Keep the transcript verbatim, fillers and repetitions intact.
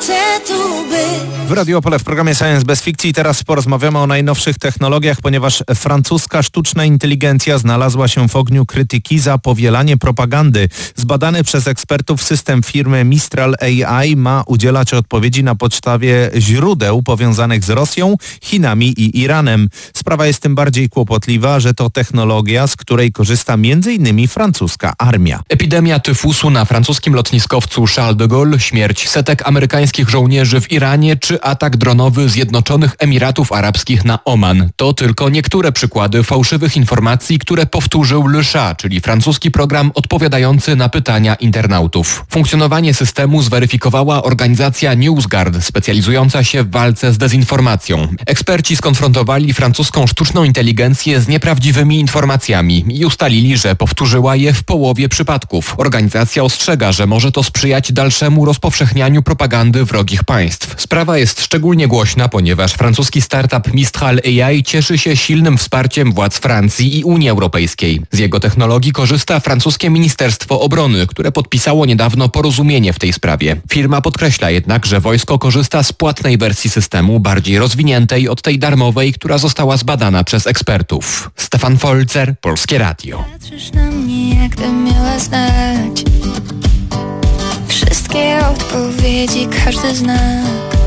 chcę tu być. W Radio Opole w programie Science bez fikcji teraz porozmawiamy o najnowszych technologiach, ponieważ francuska sztuczna inteligencja znalazła się w ogniu krytyki za powielanie propagandy. Zbadany przez ekspertów system firmy Mistral A I ma udzielać odpowiedzi na podstawie źródeł powiązanych z Rosją, Chinami i Iranem. Sprawa jest tym bardziej kłopotliwa, że to technologia, z której korzysta między innymi francuska armia. Epidemia tyfusu na francuskim lotniskowcu Charles de Gaulle, śmierć setek amerykańskich żołnierzy w Iranie czy atak dronowy Zjednoczonych Emiratów Arabskich na Oman. To tylko niektóre przykłady fałszywych informacji, które powtórzył Le Chat, czyli francuski program odpowiadający na pytania internautów. Funkcjonowanie systemu zweryfikowała organizacja NewsGuard, specjalizująca się w walce z dezinformacją. Eksperci skonfrontowali francuską sztuczną inteligencję z nieprawdziwymi informacjami i ustalili, że powtórzyła je w połowie przypadków. Organizacja ostrzega, że może to sprzyjać dalszemu rozpowszechnianiu propagandy wrogich państw. Sprawa jest szczególnie głośna, ponieważ francuski startup Mistral A I cieszy się silnym wsparciem władz Francji i Unii Europejskiej. Z jego technologii korzysta francuskie Ministerstwo Obrony, które podpisało niedawno porozumienie w tej sprawie. Firma podkreśla jednak, że wojsko korzysta z płatnej wersji systemu, bardziej rozwiniętej od tej darmowej, która została zbadana przez ekspertów. Stefan Folzer, Polskie Radio. Patrzysz na mnie, jak gdybym miała znać wszystkie odpowiedzi, każdy znak.